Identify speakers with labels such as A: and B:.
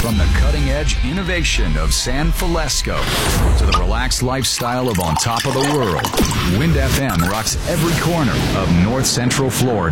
A: From the cutting-edge innovation of San Felisko to the relaxed lifestyle of on top of the world, Wind FM rocks every corner of North Central Florida.